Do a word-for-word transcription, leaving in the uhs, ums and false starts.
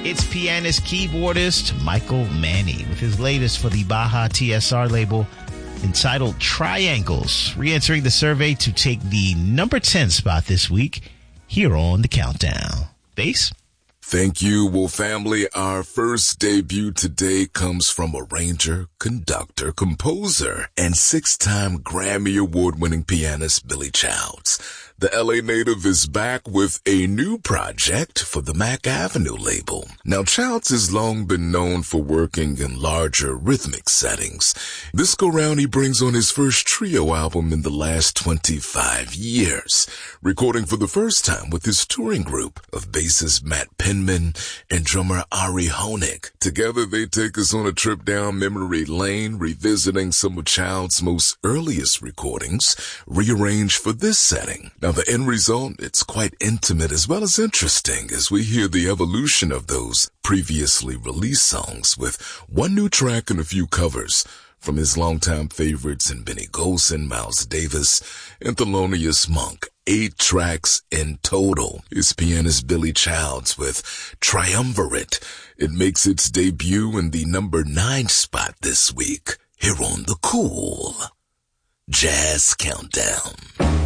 It's pianist, keyboardist Michael Manny with his latest for the Baja T S R label entitled Triangles, re-entering the survey to take the number ten spot this week here on The Countdown. Bass? Thank you, Well family. Our first debut today comes from arranger, conductor, composer, and six-time Grammy Award-winning pianist Billy Childs. The L A native is back with a new project for the Mack Avenue label. Now, Childs has long been known for working in larger rhythmic settings. This go-round, he brings on his first trio album in the last twenty-five years, recording for the first time with his touring group of bassist Matt Penman and drummer Ari Honig. Together, they take us on a trip down memory lane, revisiting some of Childs' most earliest recordings, rearranged for this setting. Now, the end result, it's quite intimate as well as interesting as we hear the evolution of those previously released songs with one new track and a few covers from his longtime favorites in Benny Golson, Miles Davis, and Thelonious Monk. Eight tracks in total is pianist Billy Childs with Triumvirate. It makes its debut in the number nine spot this week here on the Cool Jazz Countdown.